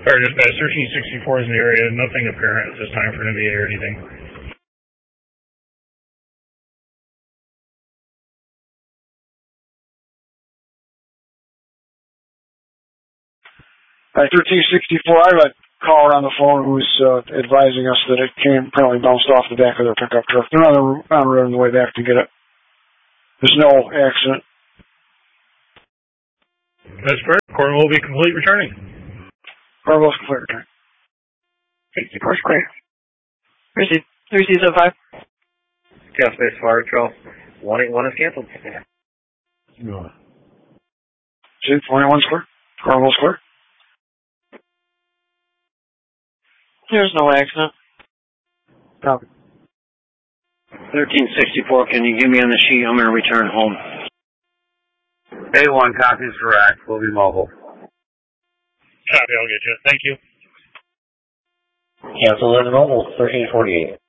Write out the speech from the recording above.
Fire dispatch 1364 is in the area. Nothing apparent at this time for an NVA or anything. 1364, I have a caller on the phone who's advising us that it apparently bounced off the back of their pickup truck. They're on the road on the way back to get it. There's no accident. That's correct. Court will be complete returning. Court will be complete returning. 64 square. 3605. Gas Space Fire Trail 181 is canceled. No. See, 21 square? Cornwall Square? There's no accident. Copy. 1364, can you give me on the sheet? I'm going to return home. A1 copy is correct. We'll be mobile. Copy, I'll get you. Thank you. Cancel in the mobile, 1348.